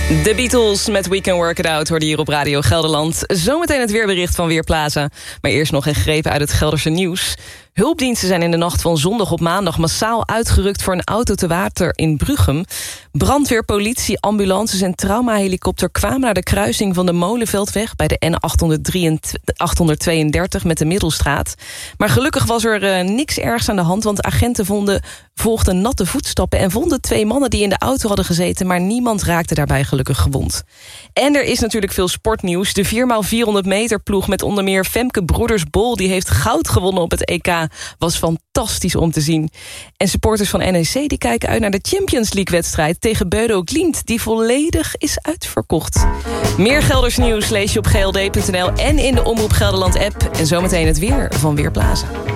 De Beatles met We Can Work It Out hoorde hier op Radio Gelderland. Zometeen het weerbericht van Weerplaza. Maar eerst nog een greep uit het Gelderse nieuws. Hulpdiensten zijn in de nacht van zondag op maandag massaal uitgerukt voor een auto te water in Bruchem. Brandweer, politie, ambulances en traumahelikopter kwamen naar de kruising van de Molenveldweg bij de N832 met de Middelstraat. Maar gelukkig was er niks ergs aan de hand, want agenten volgden natte voetstappen en vonden 2 mannen die in de auto hadden gezeten, maar niemand raakte daarbij gelukkig gewond. En er is natuurlijk veel sportnieuws. De 4x400 meter ploeg met onder meer Femke Broeders-Bol, die heeft goud gewonnen op het EK, was fantastisch om te zien. En supporters van NEC die kijken uit naar de Champions League-wedstrijd tegen Bodo Glimt, die volledig is uitverkocht. Meer Gelders nieuws lees je op gld.nl en in de Omroep Gelderland-app. En zometeen het weer van Weerplaza.